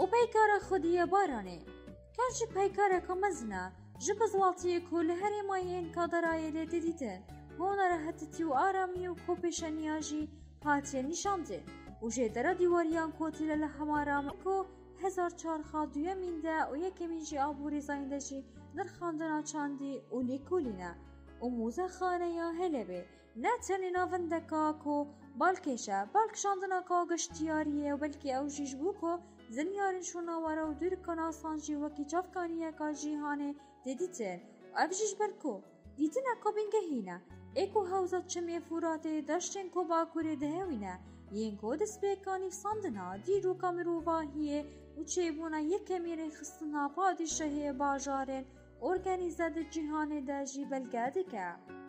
و پیکار خودی بارانه کاش پیکار کمزنا جب زوالتی کل هر ماین کادرای لیده دیدن هون راحتی و آرامی و کوپشنیاجی هاتی نشانده و جدرا دیواریان کوتیل لحمارام کو 1400 دویمینده و یکمیجی آبوری زایندجی در خاندنا چاندی و لیکولینا و موزه خانه یا هلبه نه تنی ناوندکا کو بالکشه بالک شاندنا کا گشتیاریه و بلکی اوجیش بو کو زنیارن شوناوارا و دور کنا سانجی وکی چافکانیه کا جیهانه دیدیتن و اوجیش برکو دیتن اکا بینگهینه ایکو هاوزا چمی فوراته داشتن کو باکوری دهوینه ینکو دسپیکانی ساندنا دیرو کامرو واهیه و چیبونا یکمی خستنا پادشاهی باجارن ارگانیزه ده جیهانه ده جی بلگه که